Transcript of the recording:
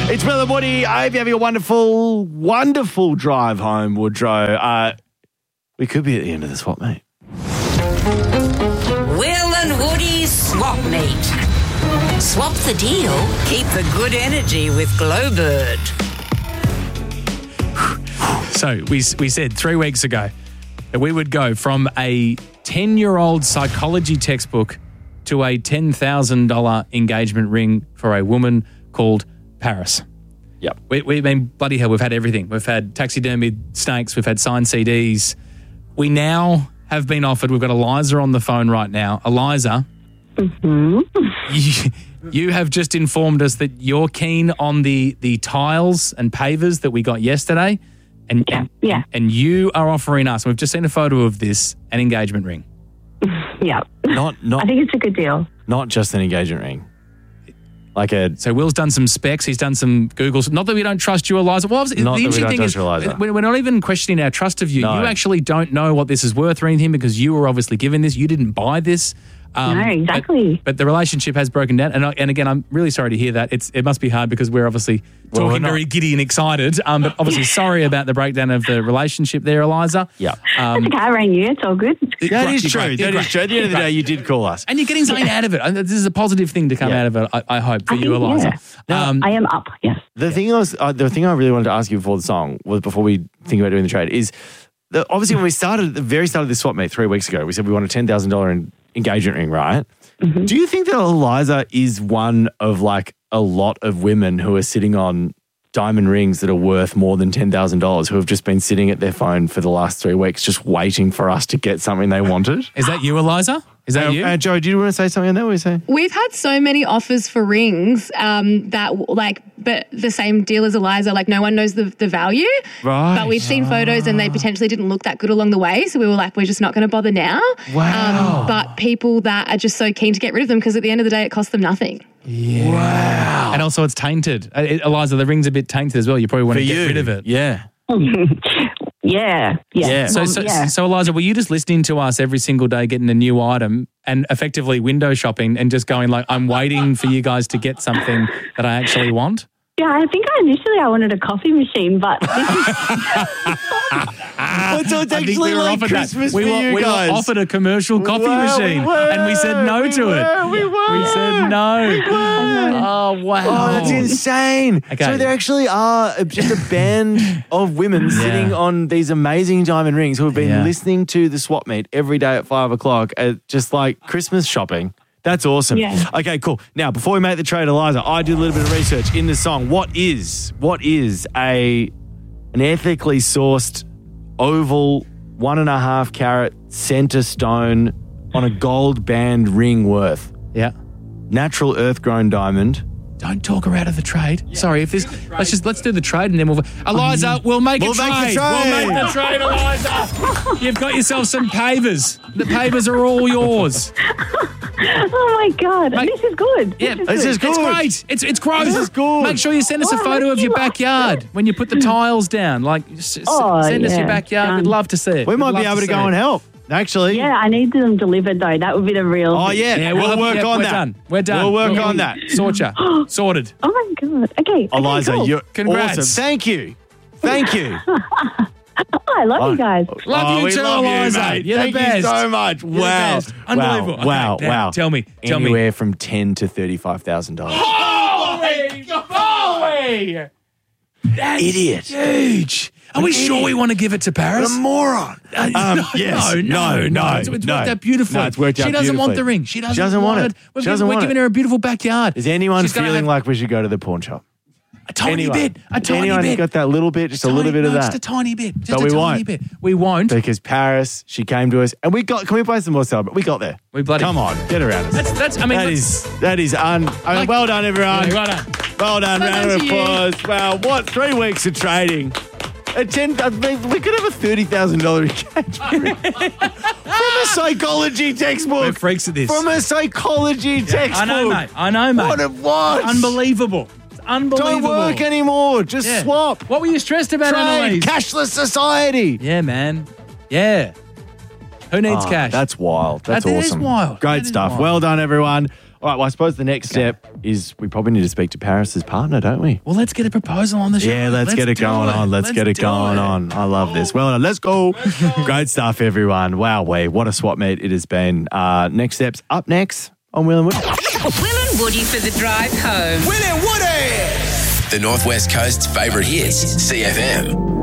It's Will and Woody. I hope you're having a wonderful, wonderful drive home, Woodrow. We could be at the end of the swap meet. Will and Woody's Swap Meet. Swap the deal, keep the good energy with Glowbird. So we said 3 weeks ago that we would go from a 10-year-old psychology textbook to a $10,000 engagement ring for a woman called Paris. Yep. We mean, bloody hell, we've had everything. We've had taxidermied snakes, we've had signed CDs. We now have been offered, we've got Eliza on the phone right now. Eliza, you have just informed us that you're keen on the tiles and pavers that we got yesterday. And you are offering us, we've just seen a photo of this, an engagement ring. Yeah. Not. I think it's a good deal. Not just an engagement ring. So Will's done some specs, he's done some Googles. Not that we don't trust you, Eliza. Well, the interesting thing is, we're not even questioning our trust of you. No. You actually don't know what this is worth or anything because you were obviously given this. You didn't buy this. No, exactly. But the relationship has broken down. And again, I'm really sorry to hear that. It must be hard because we're obviously talking very giddy and excited. But obviously sorry about the breakdown of the relationship there, Eliza. Yeah. That's okay. I rang you. It's all good. That is true. That is true. At the end of the day, you did call us. And you're getting something out of it. And this is a positive thing to come out of it, I hope, for you, Eliza. Yeah. I am up, yes. The thing I really wanted to ask you before the song, was before we think about doing the trade, is obviously when we started, at the very start of this swap meet 3 weeks ago, we said we want a $10,000 engagement ring, right? Mm-hmm. Do you think that Eliza is one of a lot of women who are sitting on diamond rings that are worth more than $10,000 who have just been sitting at their phone for the last 3 weeks just waiting for us to get something they wanted? Is that you, Eliza? Is that you? Joe, do you want to say something on that? What are you saying? We've had so many offers for rings but the same deal as Eliza, no one knows the value. Right. But we've seen photos and they potentially didn't look that good along the way. So we were like, we're just not going to bother now. Wow. But people that are just so keen to get rid of them because at the end of the day, it costs them nothing. Yeah. Wow. And also it's tainted. Eliza, the ring's a bit tainted as well. You probably want to get rid of it. Yeah. Yeah. So Eliza, were you just listening to us every single day getting a new item and effectively window shopping and just going I'm waiting for you guys to get something that I actually want? Yeah, I think initially I wanted a coffee machine, but this is... So it's actually like Christmas for you guys. We were offered a commercial coffee machine and we said no to it. We said no. Oh, wow. Oh, that's insane. Okay. So there actually are just a band of women sitting on these amazing diamond rings who have been listening to the swap meet every day at 5 o'clock at just Christmas shopping. That's awesome. Yeah. Okay, cool. Now, before we make the trade, Eliza, I did a little bit of research in the song. What is an ethically sourced oval 1.5 carat center stone on a gold band ring worth? Yeah. Natural earth-grown diamond. Don't talk her out of the trade. Yeah. Sorry, let's do the trade and then Eliza, we'll make a trade. We'll make the trade, Eliza. You've got yourself some pavers. The pavers are all yours. Oh my God, this is good. Yeah, this is good. It's great. It's gross. This is good. Make sure you send us a photo of your backyard when you put the tiles down. Send us your backyard. We'd love to see it. We might be able to go and help. Actually. Yeah, I need them delivered though. That would be the real... Oh, yeah. We'll work on that. We're done. We'll work on that. Sorted. Oh, my God. Okay. Eliza, cool. you're Congrats. awesome. Thank you. I love you guys. Love you too, Eliza. Mate. You're Thank the best. you so much. Wow. Unbelievable. Wow. Okay, Wow. Tell me. Anywhere from $10,000 to $35,000. Holy! That's idiot. Huge. Are we sure we want to give it to Paris? What a moron. Yes. No. It's worked out beautifully. No, it's worked out She doesn't want the beautifully. ring. She doesn't want it. We're giving her a beautiful backyard. Is anyone feeling like we should go to the pawn shop? A tiny bit. Anyone got that little bit? Just a little bit of that? Just a tiny bit. But we won't. We won't. Because Paris, she came to us and we got, can we play some more Celebrate? We got there. Come on, get around us. That is well done, everyone. Well done. Well done, round of applause. Wow, what 3 weeks of trading. We could have a $30,000 engagement from a psychology textbook. We're freaks at this. From a psychology textbook. I know, mate. What it was. Unbelievable. Unbelievable. Don't work anymore. Just swap. What were you stressed about, Annalise? Cashless society. Yeah, man. Yeah. Who needs cash? That's wild. That's awesome. It is wild. Great stuff. Well done, everyone. All right, well, I suppose the next step is we probably need to speak to Paris's partner, don't we? Well, let's get a proposal on the show. Yeah, let's get it going on. Let's get it going on. I love this. Well, let's go. Great stuff, everyone. Wow, what a swap meet it has been. Next steps up next on Will and Woody. Will and Woody for the drive home. Will and Woody! The Northwest Coast's favourite hits, CFM.